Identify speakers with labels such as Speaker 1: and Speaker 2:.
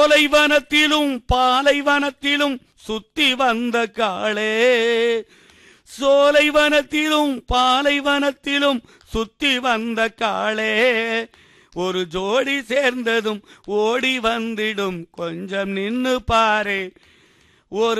Speaker 1: சோலைவனத்திலும் பாலைவனத்திலும் சுத்தி வந்த காளே, சோலைவனத்திலும் பாலைவனத்திலும் சுத்தி வந்த காளே, ஒரு ஜோடி சேர்ந்ததும் ஓடி வந்திடும், கொஞ்சம் நின்னு பாரே. ஒரு